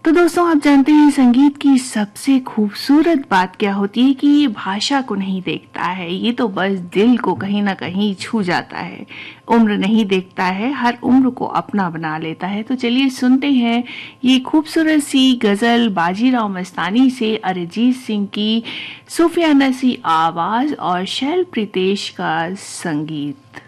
तो दोस्तों, आप जानते हैं संगीत की सबसे खूबसूरत बात क्या होती है कि ये भाषा को नहीं देखता है, ये तो बस दिल को कहीं ना कहीं छू जाता है। उम्र नहीं देखता है, हर उम्र को अपना बना लेता है। तो चलिए सुनते हैं ये खूबसूरत सी गजल बाजीराव मस्तानी से अरिजीत सिंह की सूफियाना सी आवाज और शैल प्रीतेश का संगीत।